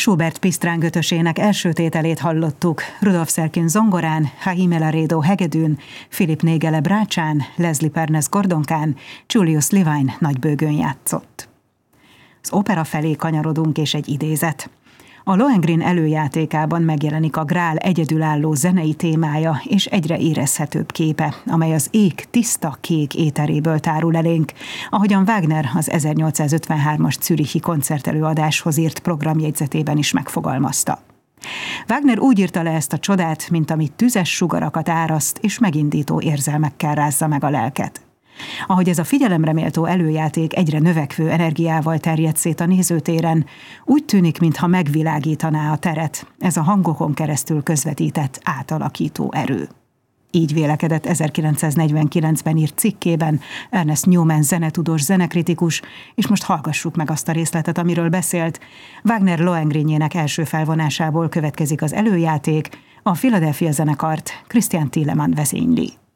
Schubert Pisztráng ötösének első tételét hallottuk. Rudolf Serkin zongorán, Jaime Laredo hegedűn, Philip Négele brácsán, Leslie Pernes gordonkán, Julius Levine nagybőgőn játszott. Az opera felé kanyarodunk, és egy idézet. A Lohengrin előjátékában megjelenik a grál egyedülálló zenei témája és egyre érezhetőbb képe, amely az ég tiszta kék éteréből tárul elénk, ahogyan Wagner az 1853-as zürichi koncertelőadáshoz írt programjegyzetében is megfogalmazta. Wagner úgy írta le ezt a csodát, mint ami tüzes sugarakat áraszt és megindító érzelmekkel rázza meg a lelket. Ahogy ez a figyelemreméltó előjáték egyre növekvő energiával terjed szét a nézőtéren, úgy tűnik, mintha megvilágítaná a teret ez a hangokon keresztül közvetített átalakító erő. Így vélekedett 1949-ben írt cikkében Ernest Newman zenetudós zenekritikus, és most hallgassuk meg azt a részletet, amiről beszélt. Wagner Lohengrinjének első felvonásából következik az előjáték, a Philadelphia zenekart Christian Thielemann vezényli.